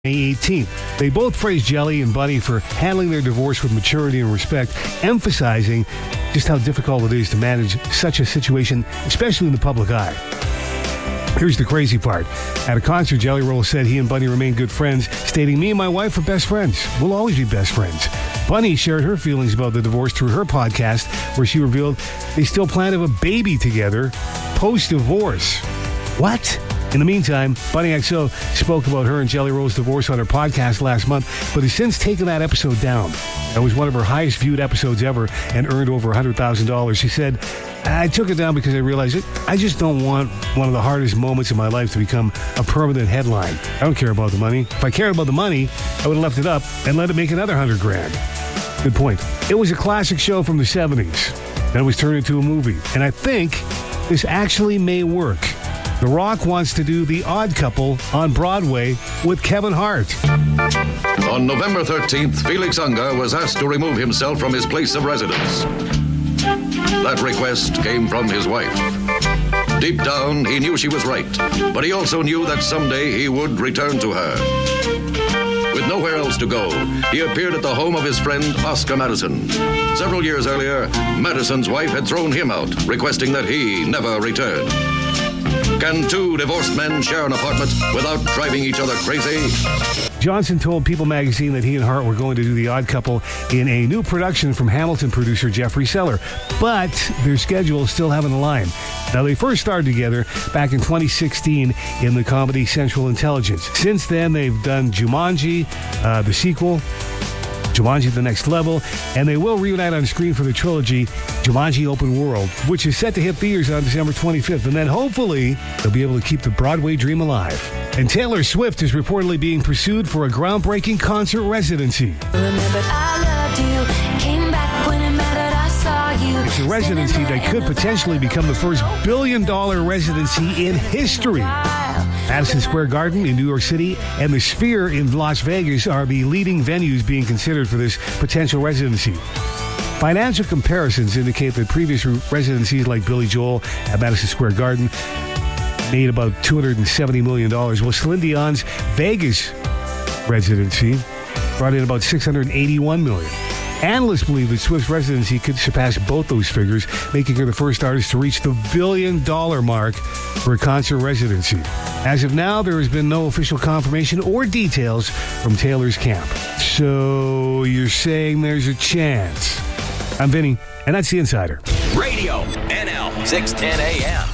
May 18th. They both praised Jelly and Bunny for handling their divorce with maturity and respect, emphasizing just how difficult it is to manage such a situation, especially in the public eye. Here's the crazy part. At a concert, Jelly Roll said he and Bunny remain good friends, stating, "Me and my wife are best friends. We'll always be best friends." Bunny shared her feelings about the divorce through her podcast, where she revealed they still plan to have a baby together post-divorce. What? In the meantime, Bunny XO spoke about her and Jelly Roll's divorce on her podcast last month, but has since taken that episode down. That was one of her highest viewed episodes ever and earned over $100,000. She said, "I took it down because I realized I just don't want one of the hardest moments in my life to become a permanent headline. I don't care about the money. If I cared about the money, I would have left it up and let it make another $100,000. Good point. It was a classic show from the 70s. Then it was turned into a movie. And I think this actually may work. The Rock wants to do The Odd Couple on Broadway with Kevin Hart. On November 13th, Felix Unger was asked to remove himself from his place of residence. That request came from his wife. Deep down, he knew she was right, but he also knew that someday he would return to her. With nowhere else to go, he appeared at the home of his friend Oscar Madison. Several years earlier, Madison's wife had thrown him out, requesting that he never return. Can two divorced men share an apartment without driving each other crazy? Johnson told People magazine that he and Hart were going to do The Odd Couple in a new production from Hamilton producer Jeffrey Seller, but their schedules still haven't aligned. Now, they first started together back in 2016 in the comedy Central Intelligence. Since then, they've done Jumanji, the sequel, Jumanji The Next Level, and they will reunite on screen for the trilogy Jumanji Open World, which is set to hit theaters on December 25th. And then hopefully they'll be able to keep the Broadway dream alive. And Taylor Swift is reportedly being pursued for a groundbreaking concert residency. It's a residency that could potentially become the first billion-dollar residency in history. Madison Square Garden in New York City and the Sphere in Las Vegas are the leading venues being considered for this potential residency. Financial comparisons indicate that previous residencies like Billy Joel at Madison Square Garden made about $270 million, while Celine Dion's Vegas residency brought in about $681 million. Analysts believe that Swift's residency could surpass both those figures, making her the first artist to reach the billion-dollar mark for a concert residency. As of now, there has been no official confirmation or details from Taylor's camp. So you're saying there's a chance. I'm Vinny, and that's The Insider. Radio NL 610 AM.